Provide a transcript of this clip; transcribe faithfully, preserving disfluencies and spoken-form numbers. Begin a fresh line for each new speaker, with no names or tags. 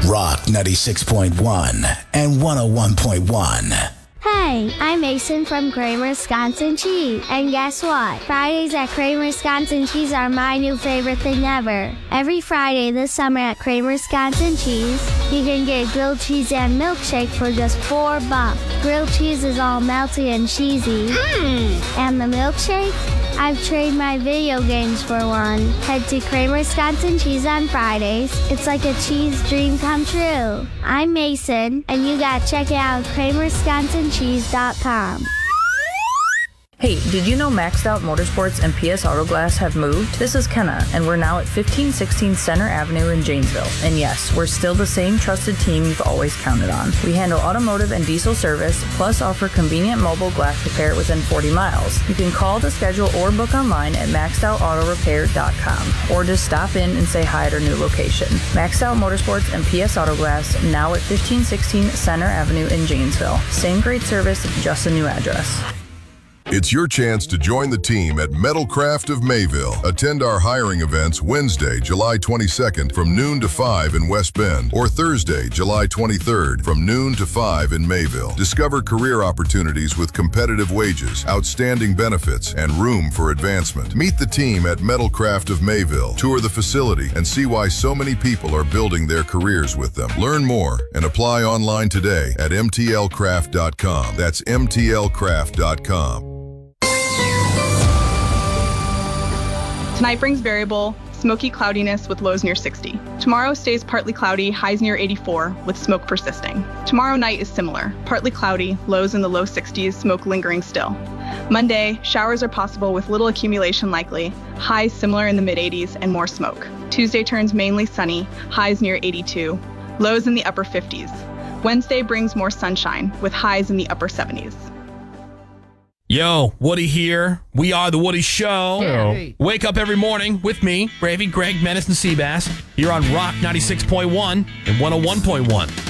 Rock ninety-six point one and one oh one point one.
Hey, I'm Mason from Kramer Wisconsin Cheese. And guess what? Fridays at Kramer Wisconsin Cheese are my new favorite thing ever. Every Friday this summer at Kramer Wisconsin Cheese, you can get grilled cheese and milkshake for just four bucks. Grilled cheese is all melty and cheesy.
Mmm.
And the milkshake? I've traded my video games for one. Head to Kramer Wisconsin Cheese on Fridays. It's like a cheese dream come true. I'm Mason, and you gotta check it out at kramer wisconsin cheese dot com.
Hey, did you know Maxed Out Motorsports and P S Auto Glass have moved? This is Kenna, and we're now at fifteen sixteen Center Avenue in Janesville. And yes, we're still the same trusted team you've always counted on. We handle automotive and diesel service, plus offer convenient mobile glass repair within forty miles. You can call to schedule or book online at maxed out auto repair dot com, or just stop in and say hi at our new location. Maxed Out Motorsports and P S Auto Glass, now at fifteen sixteen Center Avenue in Janesville. Same great service, just a new address.
It's your chance to join the team at Metalcraft of Mayville. Attend our hiring events Wednesday, July twenty-second from noon to five in West Bend, or Thursday, July twenty-third from noon to five in Mayville. Discover career opportunities with competitive wages, outstanding benefits, and room for advancement. Meet the team at Metalcraft of Mayville, tour the facility, and see why so many people are building their careers with them. Learn more and apply online today at m t l craft dot com. That's m t l craft dot com.
Tonight brings variable, smoky cloudiness with lows near sixty. Tomorrow stays partly cloudy, highs near eighty-four, with smoke persisting. Tomorrow night is similar, partly cloudy, lows in the low sixties, smoke lingering still. Monday, showers are possible with little accumulation likely, highs similar in the mid eighties and more smoke. Tuesday turns mainly sunny, highs near eighty-two, lows in the upper fifties. Wednesday brings more sunshine, with highs in the upper seventies.
Yo, Woody here. We are The Woody Show.
Hey.
Wake up every morning with me, Bravey, Greg, Menace, and Seabass, here on Rock ninety-six point one and one oh one point one.